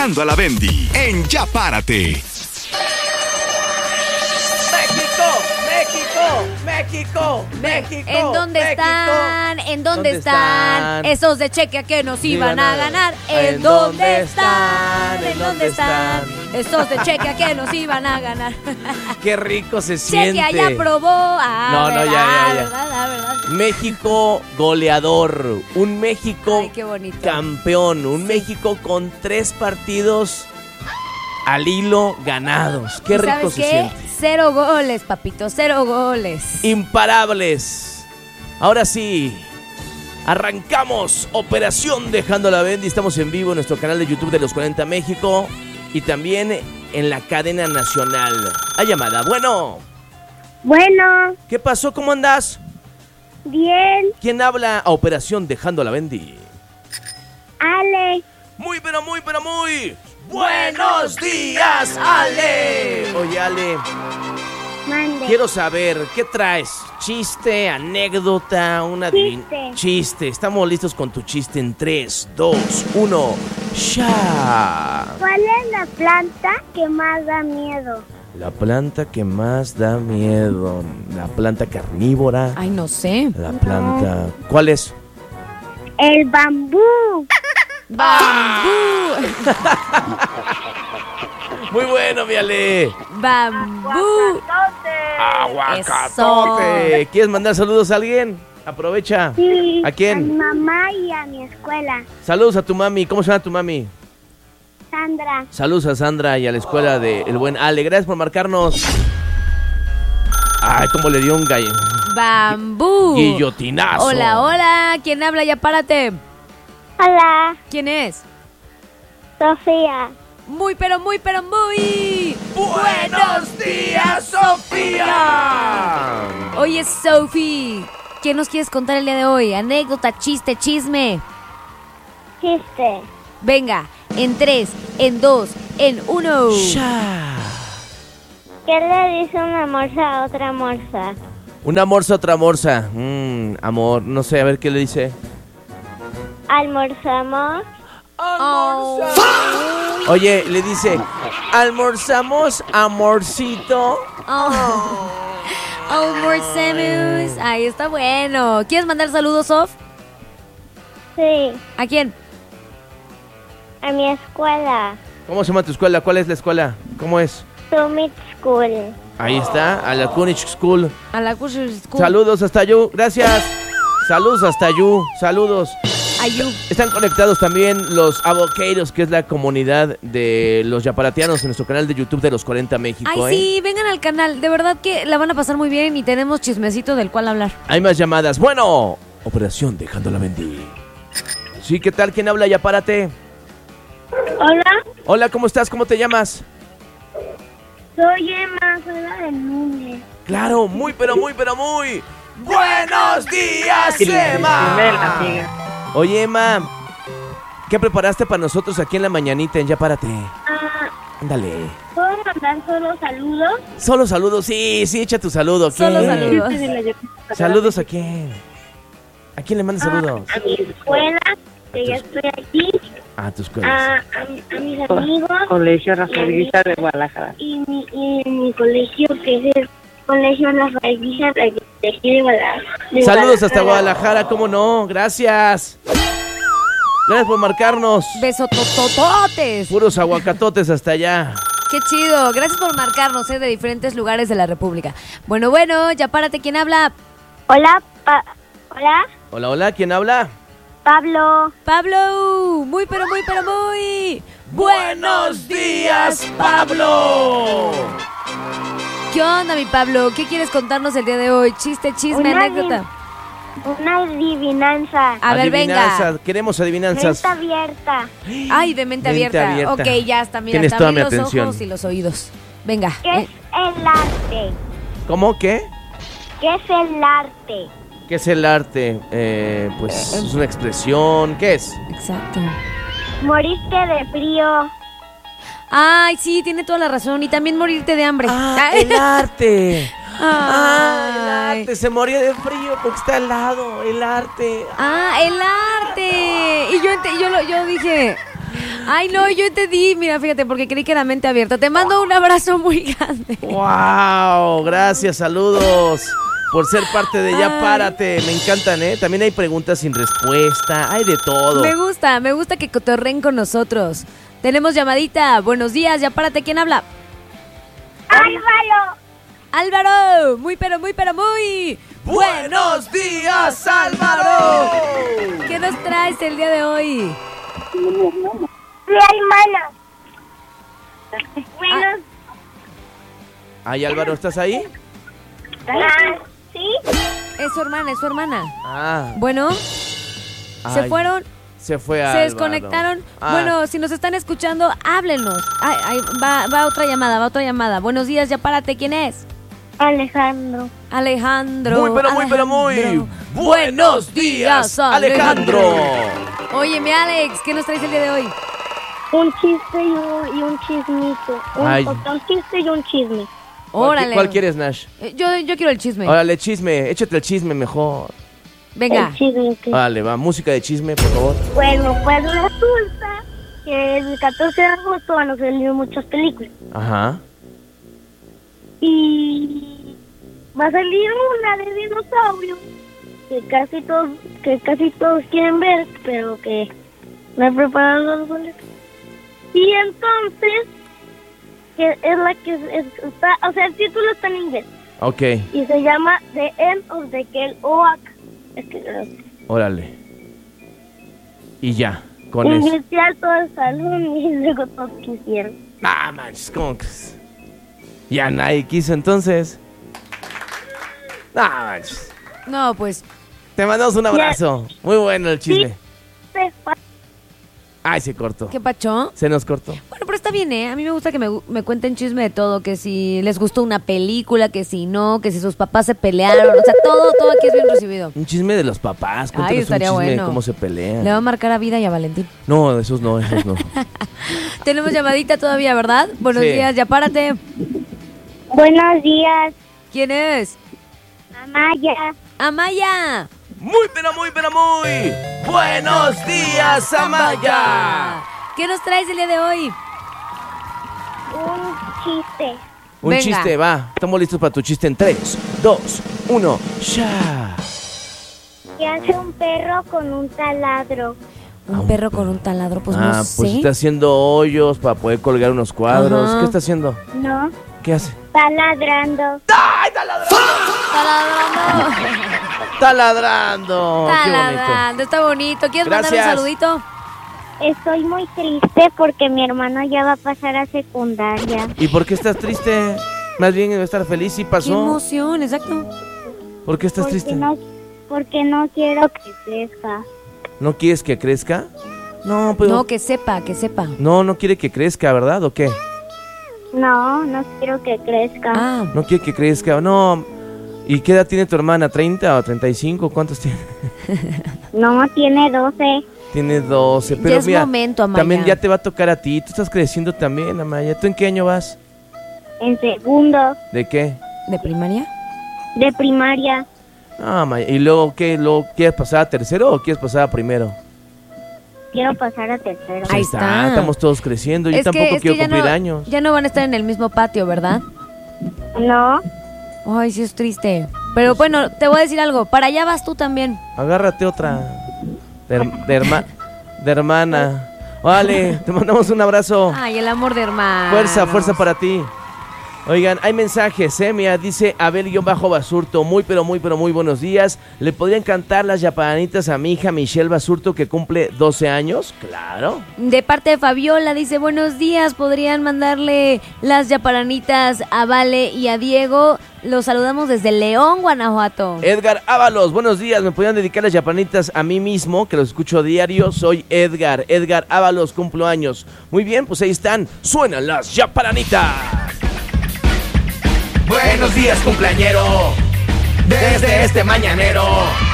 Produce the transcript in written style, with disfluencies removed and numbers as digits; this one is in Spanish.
Dejando a la Bendy en Ya Párate. México. ¿En dónde están? ¿En dónde están? Esos de Chequia que nos iban a ganar. ¿En dónde están? ¿En dónde están? Esos de Chequia que nos iban a ganar. Qué rico se siente. Chequia ya probó. Ya. ¿Verdad? México goleador. Un México qué bonito. Campeón. Un México con 3 partidos al hilo ganados. Qué rico se siente. 0 goles, papito, 0 goles. Imparables. Ahora sí, arrancamos Operación Dejando a la Bendy. Estamos en vivo en nuestro canal de YouTube de Los 40 México y también en la cadena nacional. Hay llamada. Bueno. ¿Qué pasó? ¿Cómo andas? Bien. ¿Quién habla a Operación Dejando a la Bendy? Ale. Muy. ¡Buenos días, Ale! Oye, Ale, Mande. quiero saber, ¿qué traes? ¿Chiste, anécdota, chiste? Estamos listos con tu chiste en 3, 2, 1, ¡ya! ¿Cuál es la planta que más da miedo? La planta que más da miedo. La planta carnívora. Ay, no sé. La planta... ¿Cuál es? El bambú. ¡Bambú! Muy bueno, mi Ale. ¡Bambú! ¡Aguacatote! ¿Quieres mandar saludos a alguien? Aprovecha. Sí. ¿A quién? A mi mamá y a mi escuela. Saludos a tu mami. ¿Cómo se llama tu mami? Sandra. Saludos a Sandra y a la escuela del buen Ale. Gracias por marcarnos. Ay, cómo le dio un gallo. ¡Bambú! Guillotinazo. Hola. ¿Quién habla? Ya párate. Hola. ¿Quién es? Sofía. Muy. ¡Buenos días, Sofía! Oye, Sophie, ¿qué nos quieres contar el día de hoy? Anécdota, chiste, chisme. Chiste. Venga, en 3, en 2, en 1. ¡Ya! ¿Qué le dice una morsa a otra morsa? Una morsa, otra morsa. Amor, no sé, a ver qué le dice. ¿Almorzamos? Oye, le dice, ¿almorzamos, amorcito? Almorzamos. Ahí está bueno. ¿Quieres mandar saludos, Sof? Sí. ¿A quién? A mi escuela. ¿Cómo se llama tu escuela? ¿Cuál es la escuela? ¿Cómo es? Summit School. Ahí está, a la Kunich School. A la Cushing School. Saludos hasta Yu, gracias. Saludos hasta Yu, saludos. Ayú. Están conectados también los Avoqueiros, que es la comunidad de los yaparatianos en nuestro canal de YouTube de Los 40 México. Ay, sí, vengan al canal. De verdad que la van a pasar muy bien y tenemos chismecito del cual hablar. Hay más llamadas. Bueno, Operación Dejando la Bendy. Sí, ¿qué tal? ¿Quién habla? Ya párate. Hola. Hola, ¿cómo estás? ¿Cómo te llamas? Soy Emma, soy la del Núñez. Claro, muy. ¡Buenos días, Emma! Oye, Emma, ¿qué preparaste para nosotros aquí en la mañanita en Ya Párate? Ándale. ¿Puedo mandar solo saludos? Solo saludos, sí, echa tu saludo. Solo saludos. ¿Saludos a quién? ¿A quién le mandas saludos? A mi escuela, que ya estoy aquí. A tu escuela. A mis amigos. Colegio Rafael Guizar de Guadalajara. Y mi colegio, que es el Colegio Rafael Guizar de aquí de Guadalajara. Saludos hasta Guadalajara, ¿cómo no? Gracias. Gracias por marcarnos. Besotototes. Puros aguacatotes hasta allá. Qué chido. Gracias por marcarnos, de diferentes lugares de la República. Bueno, ya párate. ¿Quién habla? Hola, hola. Hola, ¿quién habla? Pablo. Pablo. Muy. ¡Buenos días, Pablo! ¿Qué onda, mi Pablo? ¿Qué quieres contarnos el día de hoy? Chiste, chisme, anécdota. Una adivinanza. A ver, venga. Queremos adivinanzas. Mente abierta. Ay, de mente abierta. Ok, ya está. Mira, Tienes hasta toda abrí mi los atención. ojos y los oídos. Venga. ¿Qué es el arte? ¿Cómo? ¿Qué? ¿Qué es el arte? ¿Qué es el arte? Pues es una expresión. ¿Qué es? Exacto. Morirte de frío. Ay, sí, tiene toda la razón. Y también morirte de hambre. El arte. Ay. El arte. Se moría de frío porque está helado. El arte. El arte. Y yo dije... Ay, no, yo entendí. Mira, fíjate, porque creí que era mente abierta. Te mando un abrazo muy grande. ¡Wow! Gracias, saludos por ser parte de Ya Párate. Me encantan, ¿eh? También hay preguntas sin respuesta, hay de todo. Me gusta que cotorren con nosotros. Tenemos llamadita. Buenos días, Ya Párate. ¿Quién habla? Álvaro. Muy, pero muy, pero muy... ¡Buenos días, Álvaro! ¿Qué nos traes el día de hoy? Mi hermana. Bueno. Ay, Álvaro, ¿estás ahí? ¿Sí? Es su hermana. Ah. Bueno, se Ay, fueron, se fue se Álvaro. desconectaron. Ah. Bueno, si nos están escuchando, háblenos. Ay, va otra llamada. Buenos días, Ya Párate. ¿Quién es? Alejandro. Alejandro. Muy, pero muy, pero muy. ¡Buenos días, Alejandro! Oye, mi Alex, ¿qué nos traes el día de hoy? Un chiste y un chismito. Ay. Un chiste y un chisme. Órale. ¿Cuál quieres, Nash? Yo quiero el chisme. Órale, chisme. Échate el chisme mejor. Venga. El chisme que... Vale, va. Música de chisme, por favor. Bueno, pues resulta que el 14 de agosto van a salir muchas películas. Ajá. Y va a salir una de dinosaurios que casi todos quieren ver, pero que no he preparado los boletos. Y entonces, que es la que está, o sea, el título está en inglés. Ok. Y se llama The End of the Girl Oak. Es que Órale. Y ya, con eso. invité a todo el salón y luego todos quisieron. Ah, manches, ¿cómo crees? Ya nadie quiso entonces. Ah, manches. No, pues, Te mandamos un abrazo. Muy bueno el chisme. Sí, Ay, se cortó. ¿qué pacho? Se nos cortó. Bueno, pero está bien, ¿eh? A mí me gusta que me cuenten chisme de todo, que si les gustó una película, que si no, que si sus papás se pelearon, o sea, todo aquí es bien recibido. Un chisme de los papás. Cuéntanos un estaría chisme de bueno. cómo se Le pelean. va a marcar a Vida y a Valentín. No, esos no. Tenemos llamadita todavía, ¿verdad? Buenos Sí. días, Ya Párate. buenos días, ¿Quién es? Amaya. Amaya. Muy, pero muy, pero muy. Buenos días, Amaya. ¿Qué nos traes el día de hoy? Un chiste. Un Venga. chiste, va. Estamos listos para tu chiste en 3, 2, 1. ¡Ya! ¿Qué hace un perro con un taladro? Un perro con un taladro, pues no sé. Pues está haciendo hoyos para poder colgar unos cuadros. Ajá. ¿Qué está haciendo? No, ¿Qué hace? está ladrando. Está ladrando. Está Qué bonito. ladrando, está bonito. ¿Quieres mandar Gracias. un saludito? Estoy muy triste porque mi hermano ya va a pasar a secundaria. ¿Y por qué estás triste? Más bien debe estar feliz. ¿Sí Qué pasó? emoción, exacto. ¿Por qué estás triste? Porque no quiero que crezca. ¿No quieres que crezca? No, pero... No, que sepa. No quiere que crezca, ¿verdad? ¿O qué? No, no quiero que crezca. Ah, No quiere que crezca. No. ¿Y qué edad tiene tu hermana? ¿30 o 35? ¿Cuántos tiene? No, tiene 12. Tiene 12. Pero ya es mira, momento, Amaya. también ya te va a tocar a ti. Tú estás creciendo también, Amaya. ¿Tú en qué año vas? En segundo ¿De qué? ¿De primaria? de primaria. Ah, Amaya. ¿Y luego qué? ¿Luego quieres pasar a tercero o quieres pasar a primero? Quiero pasar a tercero. Ahí está. Estamos todos creciendo. Yo tampoco quiero ya cumplir no, años. ya no van a estar en el mismo patio, ¿verdad? No, Ay, sí es triste. Pero bueno, te voy a decir algo. Para allá vas tú también. Agárrate otra. De hermana. Vale, te mandamos un abrazo. Ay, el amor de hermano. Fuerza para ti. Oigan, hay mensajes, mira, dice Abel-Basurto, muy pero muy buenos días. ¿Le podrían cantar las yaparanitas a mi hija Michelle Basurto que cumple 12 años? Claro. De parte de Fabiola, dice, buenos días, ¿podrían mandarle las yaparanitas a Vale y a Diego? Los saludamos desde León, Guanajuato. Edgar Ábalos, buenos días, ¿me podrían dedicar las yaparanitas a mí mismo? Que los escucho diario, soy Edgar Ábalos, cumplo años. Muy bien, pues ahí están, suenan las yaparanitas. Buenos días, cumpleañero. Desde este mañanero